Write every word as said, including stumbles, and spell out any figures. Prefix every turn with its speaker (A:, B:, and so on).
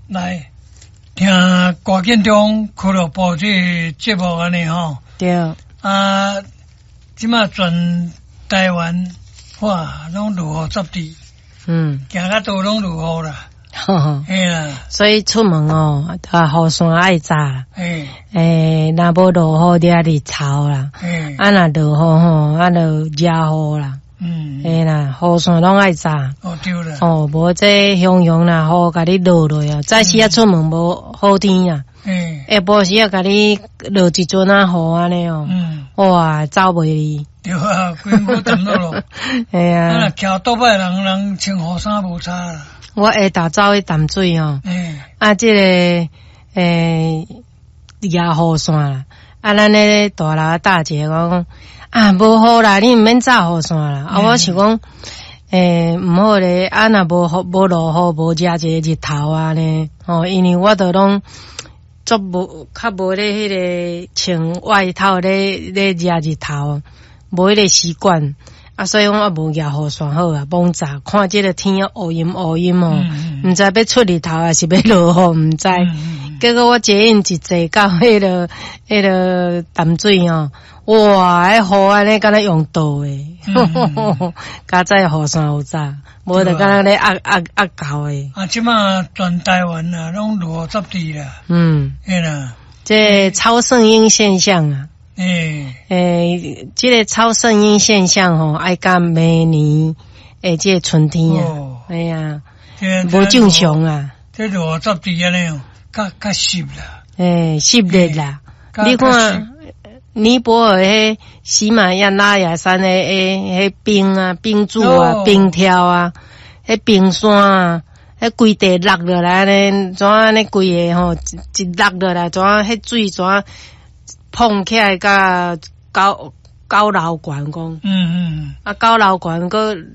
A: 来听郭建中俱乐部这节目安尼吼。
B: 对。
A: 啊，即马全台湾哇，拢落雨湿地。嗯。行到倒拢落雨啦。
B: 吼吼。
A: 嘿啦。
B: 所以出门哦，啊，雨伞爱扎啦。
A: 嘿。
B: 诶，若无落雨，就日臭啦。嘿。啊，若落雨吼，啊，就热雨啦。嗯，嘿啦，雨伞拢爱扎。
A: 哦，对啦。
B: 哦，无这雄雄啦，雨甲你落落啊，早时啊出门无好天啊。嗯。下晡时啊，甲你落一阵啊雨安尼哦。嗯。哇，走袂离。
A: 对啊，规部沉落落。
B: 嘿啊。
A: 啊，骑倒摆人人穿雨衫无差啦。
B: 我下昼走去淡水哦。嗯。啊，这个诶，压雨伞啦。啊，咱咧大楼大姐讲。啊，无好啦，你毋免炸雨伞啦。啊，我想讲，诶，毋好咧。啊，若无好无落雨，无遮一个日头啊呢。哦，因为我都拢足无较无咧迄个穿外套咧咧遮日头，无迄个习惯。啊，所以讲我无夹雨伞好啊，蒙炸。看即个天乌阴乌阴哦，毋知要出日头还是要落雨，毋知。结果我捷运一坐到迄个迄个淡水哦。哇！迄雨安尼敢若用倒诶，加在雨伞有炸，无就敢若咧压压压高诶。
A: 啊，即马全台湾啊，拢落雨湿地啦。嗯，嘿啦，
B: 这超圣婴现象啊。诶诶，这个超圣婴现象吼，爱甲明年诶，这春天啊，哎呀，无正常啊。
A: 这落雨湿地安尼，较较湿啦。
B: 诶，湿热啦，你看。尼泊尔迄喜马拉雅山的迄迄冰啊、冰柱啊、冰条啊、迄冰山啊，迄规地落落来呢，怎啊呢规个吼一落落来，怎啊迄水怎啊碰起来甲高高楼悬讲，嗯嗯，啊高楼悬个